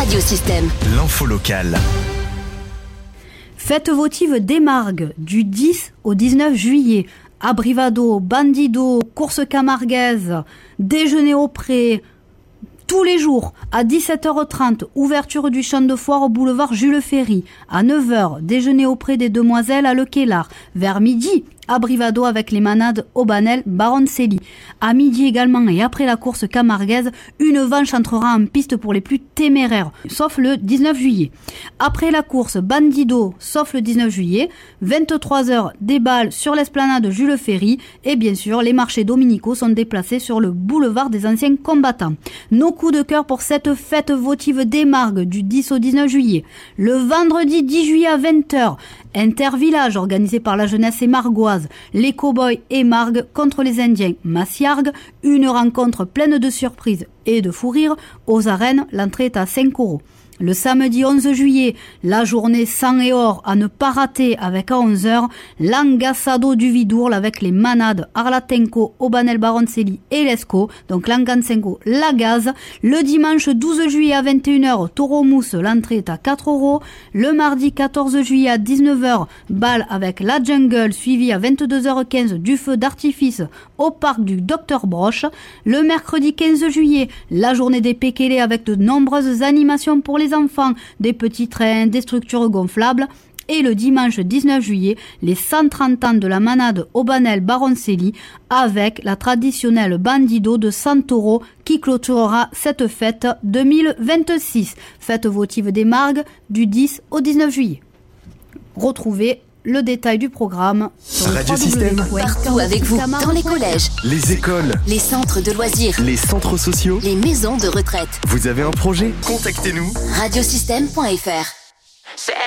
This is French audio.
Radiosystème. L'info locale. Fête votive d'Émargues du 10 au 19 juillet. Abrivado, Bandido, course camarguaise, déjeuner au pré, tous les jours à 17h30, ouverture du champ de foire au boulevard Jules Ferry. À 9h, déjeuner au pré des Demoiselles à Le Kellar. Vers midi, Abrivado avec les manades Aubanel, Baroncelli. À midi également et après la course camarguaise, une vanche entrera en piste pour les plus téméraires, sauf le 19 juillet. Après la course, Bandido, sauf le 19 juillet. 23h, déballe sur l'esplanade Jules Ferry. Et bien sûr, les marchés dominicaux sont déplacés sur le boulevard des anciens combattants. Nos coups de cœur pour cette fête votive d'Émargues du 10 au 19 juillet. Le vendredi 10 juillet à 20h, Intervillage organisé par la jeunesse émargoise, les cow-boys Émargues contre les Indiens Massiargues, une rencontre pleine de surprises et de fou rire. Aux arènes, l'entrée est à 5 €. Le samedi 11 juillet, la journée sang et or à ne pas rater avec à 11h, l'Angassado du Vidourle avec les manades Arlatenco, Aubanel, Baroncelli et Lesco, donc l'Angansenco, la gaz. Le dimanche 12 juillet à 21h, Taureau Mousse, l'entrée est à 4 €. Le mardi 14 juillet à 19h, bal avec la jungle, suivi à 22h15 du feu d'artifice au parc du Dr Broche. Le mercredi 15 juillet, la journée des Pékélés avec de nombreuses animations pour les enfants, des petits trains, des structures gonflables. Et le dimanche 19 juillet, les 130 ans de la manade Aubanel Baroncelli avec la traditionnelle Bandido de 100 € qui clôturera cette fête 2026. Fête votive d'Émargues du 10 au 19 juillet. Retrouvez le détail du programme sur Radiosystème. Partout avec vous, dans les collèges, Les écoles, les centres de loisirs, les centres sociaux. les maisons de retraite. Vous avez un projet ? Contactez-nous. Radiosystème.fr